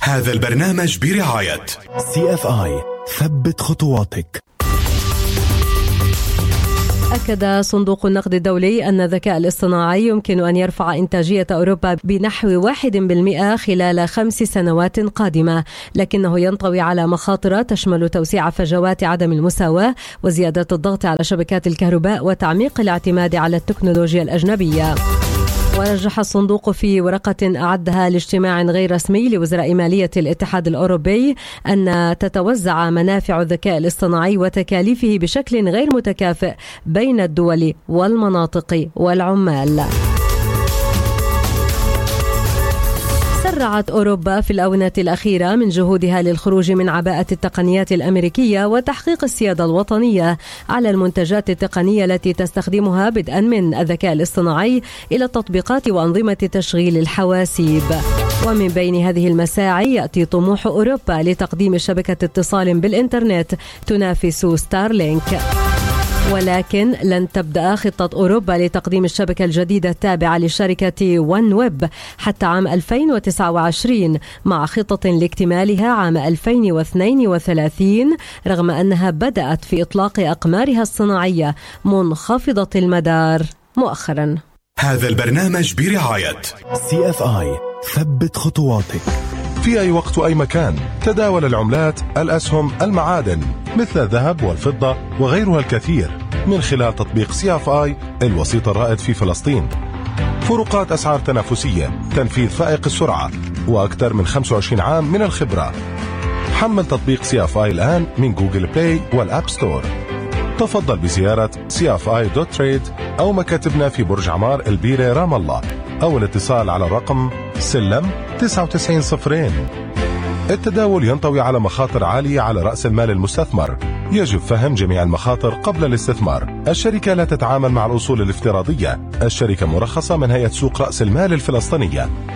هذا البرنامج برعاية CFI. ثبت خطواتك. أكد صندوق النقد الدولي أن الذكاء الاصطناعي يمكن أن يرفع إنتاجية أوروبا بنحو 1% خلال 5 سنوات قادمة، لكنه ينطوي على مخاطر تشمل توسيع فجوات عدم المساواة وزيادة الضغط على شبكات الكهرباء وتعميق الاعتماد على التكنولوجيا الأجنبية. ورجح الصندوق في ورقة أعدها لاجتماع غير رسمي لوزراء مالية الاتحاد الأوروبي أن تتوزع منافع الذكاء الاصطناعي وتكاليفه بشكل غير متكافئ بين الدول والمناطق والعمال. سرعت أوروبا في الآونة الأخيرة من جهودها للخروج من عباءة التقنيات الأمريكية وتحقيق السيادة الوطنية على المنتجات التقنية التي تستخدمها بدءا من الذكاء الاصطناعي إلى التطبيقات وأنظمة تشغيل الحواسيب. ومن بين هذه المساعي يأتي طموح أوروبا لتقديم شبكة اتصال بالإنترنت تنافس ستارلينك. ولكن لن تبدأ خطة أوروبا لتقديم الشبكة الجديدة التابعة لشركة ون ويب حتى عام 2029 مع خطة لاكتمالها عام 2032 رغم أنها بدأت في إطلاق أقمارها الصناعية منخفضة المدار مؤخرا. هذا البرنامج برعاية CFI. ثبت خطواتك. في أي وقت وأي مكان تداول العملات، الأسهم، المعادن مثل الذهب والفضة وغيرها الكثير من خلال تطبيق CFI الوسيط الرائد في فلسطين. فروقات أسعار تنافسية، تنفيذ فائق السرعة، وأكثر من 25 عام من الخبرة. حمل تطبيق CFI الآن من جوجل بلاي والأب ستور. تفضل بزيارة cfi.trade أو مكاتبنا في برج عمار البيرة رام الله أو الاتصال على الرقم سلم 9902. التداول ينطوي على مخاطر عالية على رأس المال المستثمر. يجب فهم جميع المخاطر قبل الاستثمار. الشركة لا تتعامل مع الأصول الافتراضية. الشركة مرخصة من هيئة سوق رأس المال الفلسطينية.